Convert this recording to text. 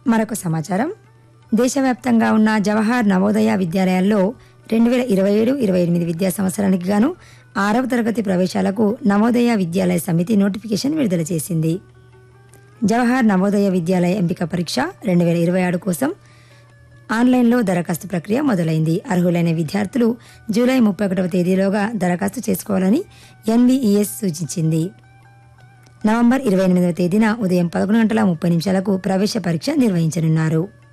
మరొక సమాచారం. దేశవ్యాప్తంగా ఉన్న జవహర్ నవోదయ విద్యాలయాల్లో 2027-28 విద్యా సంవత్సరానికి గాను 6వ తరగతి ప్రవేశాలకు నవోదయ విద్యాలయ సమితి నోటిఫికేషన్ విడుదల చేసింది. జవహర్ నవోదయ విద్యాలయ ఎంపిక పరీక్ష 2026 కోసం ఆన్లైన్లో దరఖాస్తు ప్రక్రియ మొదలైంది. అర్హులైన విద్యార్థులు జూలై 31వ తేదీలోగా దరఖాస్తు చేసుకోవాలని ఎన్వీఈఎస్ సూచించింది. నవంబర్ 28వ తేదీన ఉదయం 11:30 ప్రవేశ పరీక్ష నిర్వహించనున్నారు.